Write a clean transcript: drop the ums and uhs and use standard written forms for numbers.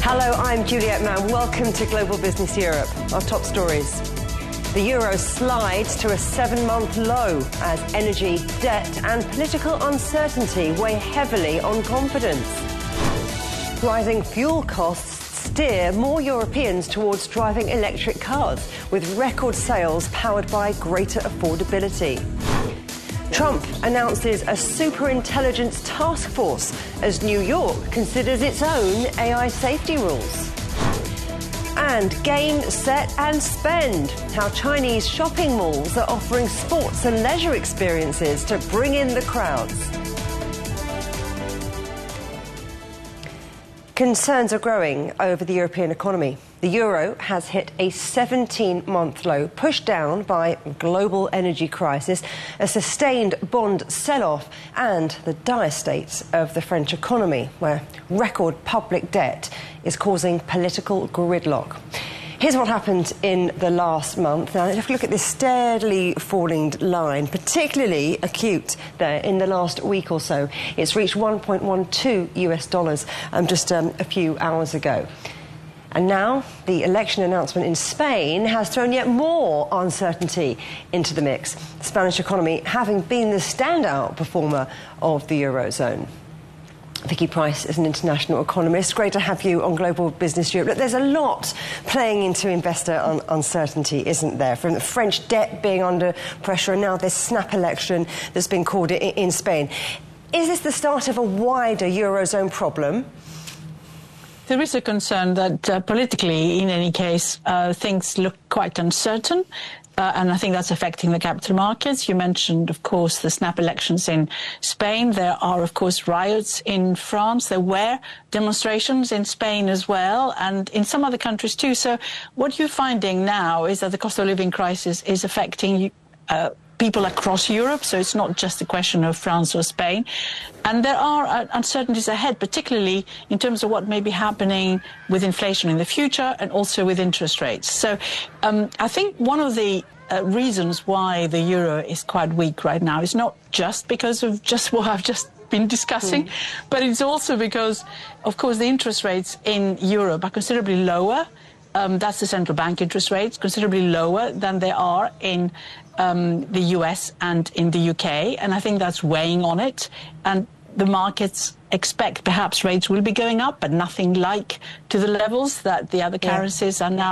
Hello, I'm Juliette Mann. Welcome to Global Business Europe. Our top stories. The euro slides to a 7-month low as energy, debt and political uncertainty weigh heavily on confidence. Rising fuel costs steer more Europeans towards driving electric cars, with record sales powered by greater affordability. Trump announces a superintelligence task force as New York considers its own AI safety rules. And game, set and spend. How Chinese shopping malls are offering sports and leisure experiences to bring in the crowds. Concerns are growing over the European economy. The euro has hit a 17-month low, pushed down by a global energy crisis, a sustained bond sell-off and the dire state of the French economy, where record public debt is causing political gridlock. Here's what happened in the last month. Now, if you look at this steadily falling line, particularly acute there in the last week or so. It's reached $1.12 just a few hours ago. And now the election announcement in Spain has thrown yet more uncertainty into the mix, the Spanish economy having been the standout performer of the Eurozone. Vicky Price is an international economist. Great to have you on Global Business Europe. Look, there's a lot playing into investor uncertainty, isn't there? From the French debt being under pressure and now this snap election that's been called in Spain. Is this the start of a wider Eurozone problem? There is a concern that politically, in any case, things look quite uncertain. And I think that's affecting the capital markets. You mentioned, of course, the snap elections in Spain. There are, of course, riots in France. There were demonstrations in Spain as well, and in some other countries too. So what you're finding now is that the cost of living crisis is affecting people across Europe, so it's not just a question of France or Spain. And there are uncertainties ahead, particularly in terms of what may be happening with inflation in the future and also with interest rates. So I think one of the reasons why the euro is quite weak right now is not just because of just what I've just been discussing, but it's also because, of course, the interest rates in Europe are considerably lower. That's the central bank interest rates, considerably lower than they are in the US and in the UK, and I think that's weighing on it. And the markets expect perhaps rates will be going up, but nothing like to the levels that the other currencies are now